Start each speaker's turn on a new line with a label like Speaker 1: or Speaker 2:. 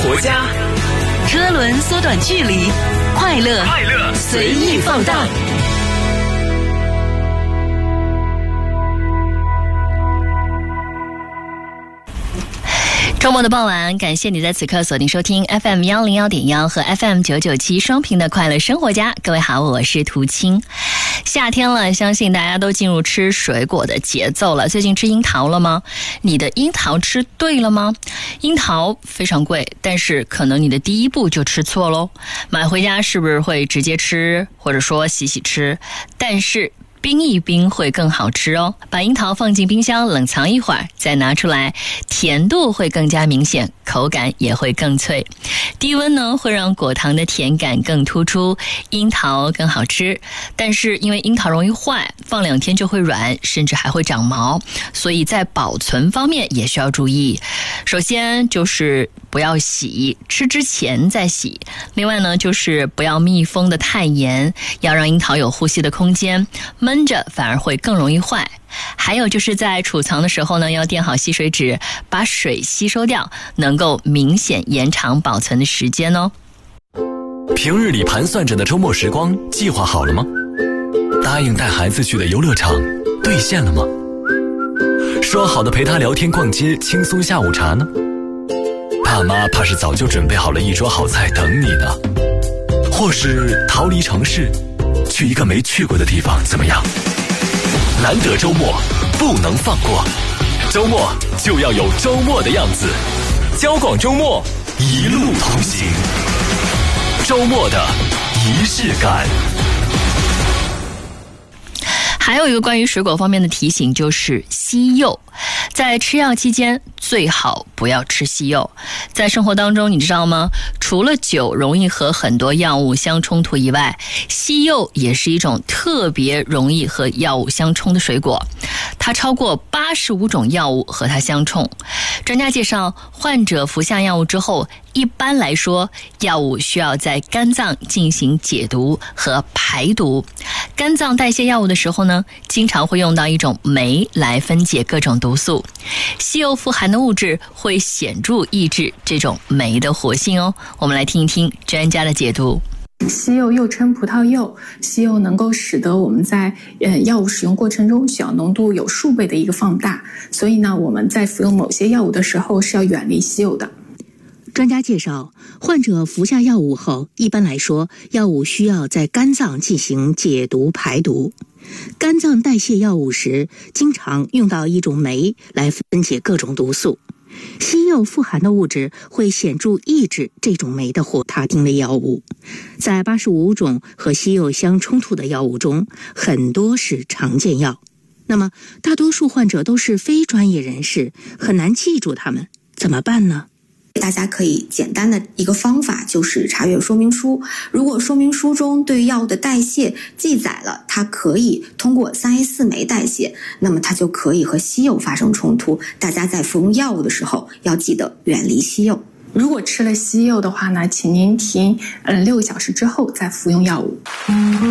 Speaker 1: 活家，
Speaker 2: 车轮缩短距离，快乐随意放大。周末的傍晚，感谢你在此刻锁定收听 FM 101.1和 FM 997双频的快乐生活家。各位好，我是涂青。夏天了，相信大家都进入吃水果的节奏了。最近吃樱桃了吗？你的樱桃吃对了吗？樱桃非常贵，但是可能你的第一步就吃错咯。买回家是不是会直接吃，或者说洗吃？但是冰一冰会更好吃哦。把樱桃放进冰箱冷藏一会儿，再拿出来，甜度会更加明显，口感也会更脆。低温呢会让果糖的甜感更突出，樱桃更好吃。但是因为樱桃容易坏，放2天就会软，甚至还会长毛，所以在保存方面也需要注意。首先就是不要洗，吃之前再洗。另外呢就是不要密封的太严，要让樱桃有呼吸的空间，闷着反而会更容易坏。还有就是在储藏的时候呢，要垫好吸水纸，把水吸收掉，能够明显延长保存的时间哦。
Speaker 1: 平日里盘算着的周末时光计划好了吗？答应带孩子去的游乐场兑现了吗？说好的陪他聊天逛街轻松下午茶呢？爸妈怕是早就准备好了一桌好菜等你呢。或是逃离城市，去一个没去过的地方怎么样？难得周末不能放过，周末就要有周末的样子。交广周末一路同行，周末的仪式感。
Speaker 2: 还有一个关于水果方面的提醒，就是西柚。在吃药期间最好不要吃西柚。在生活当中你知道吗，除了酒容易和很多药物相冲突以外，西柚也是一种特别容易和药物相冲的水果。它超过85种药物和它相冲。专家介绍，患者服下药物之后，一般来说药物需要在肝脏进行解毒和排毒。肝脏代谢药物的时候呢，经常会用到一种酶来分解各种毒素。西柚富含的物质会显著抑制这种酶的活性哦。我们来听一听专家的解读。
Speaker 3: 西柚又称葡萄柚，西柚能够使得我们在药物使用过程中血氧浓度有数倍的一个放大，所以呢，我们在服用某些药物的时候是要远离西柚的。
Speaker 4: 专家介绍，患者服下药物后，一般来说，药物需要在肝脏进行解毒排毒。肝脏代谢药物时，经常用到一种酶来分解各种毒素。西柚富含的物质会显著抑制这种酶的活他汀类药物。在85种和西柚相冲突的药物中，很多是常见药。那么，大多数患者都是非专业人士，很难记住它们，怎么办呢？
Speaker 5: 大家可以简单的一个方法就是查阅说明书，如果说明书中对药物的代谢记载了它可以通过3A4 酶代谢，那么它就可以和西柚发生冲突。大家在服用药物的时候要记得远离西柚。
Speaker 3: 如果吃了西柚的话呢，请您停6个小时之后再服用药物。